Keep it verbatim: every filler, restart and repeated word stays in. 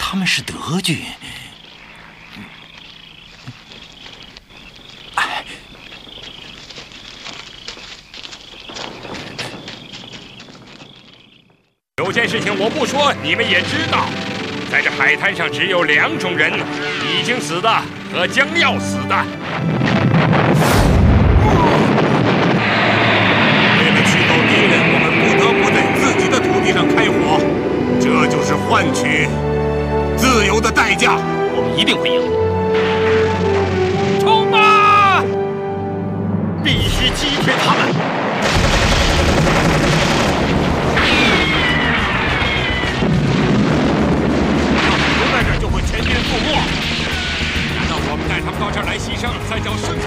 他们是德军。哎， 有件事情我不说，你们也知道，在这海滩上只有两种人：已经死的和将要死的。 为了驱走敌人，我们不得不在自己的土地上开火，这就是换取自由的代价。 我们一定会赢。 冲吧！必须击退他们！留在这儿就会全军覆没。难道我们带他们到这儿来牺牲，三角生产？